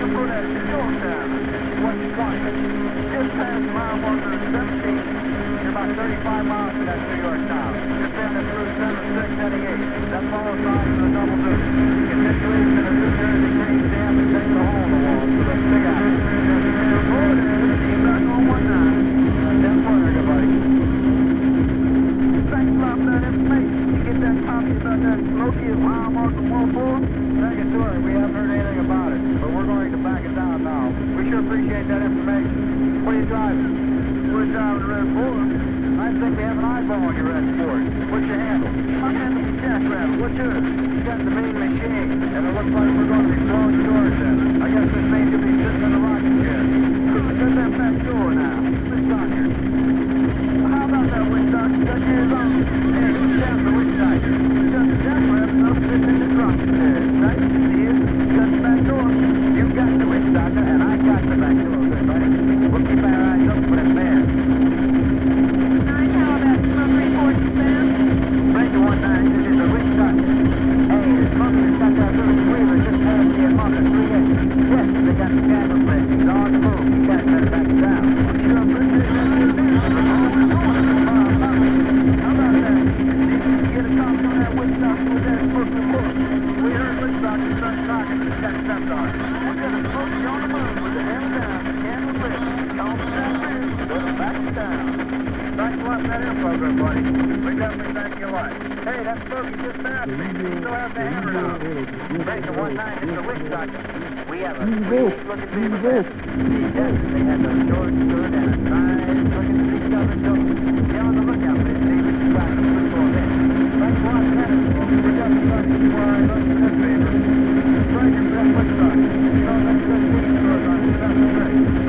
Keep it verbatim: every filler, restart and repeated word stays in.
put at Georgetown, West twenty. Just past mile marker seventeen. You're about thirty-five miles from that New York town. Just down at through seven six eighty-eight. That follows on to the double deuce. Continuation of the New Jersey Green Dam and take the hole in the wall. So let's dig out. Just forward and keep back on one nine. ten footer, good buddy. Thanks a lot for that information. You get that copy about that Loki at mile marker one four? Second story, we haven't heard anything about it, but we're going to back it down now. We sure appreciate that information. What are you driving? We're driving a Red Ford. I think we have an eyeball on your Red Ford. What's your handle? My handle's Jackrabbit. What's yours? You got the main machine, and it looks like we're going to be blowing yours in. I guess this means you'll be sitting in the rocking chair. Got that back door now. What's on here? How about that wind doctor? Got yours on? Here, who's down the wind doctor? You got the Jackrabbit up sitting in the rocking chair. Nice to see you. You got the back door. You got the wind doctor, and I got the back door, good buddy. We'll keep our eyes up for that man. Nine, how about smoke report, Sam? Break the one nine, this is the wind doctor. Hey, the smoker's got that little squealer just past the marker three eight. Yes, they got the candle lit. He's on the move. You guys better back it down. We sure appreciate that information. How about that? You get a copy on that wind doctor with that smoke report. We heard wind doctor start talking. He's got steps on it. We're going to smoke you on the move with the hammer down, the candle lit. Call me that bridge. Better back it down. Thanks a lot for that info, good buddy. We definitely thank you a lot. Hey, that smoky just passed me. You still have the hammer down. Break the one nine, it's the wind doctor. We have a sweet looking beaver. Yes, they had those short skirt and a nice looking big covered door. Be on the lookout for this beaver. She's driving a football net. Thanks a lot for that info. We definitely thank you before I look at this beaver. Break your breath, wind doctor. You know, that's good beaver on the seventh grade.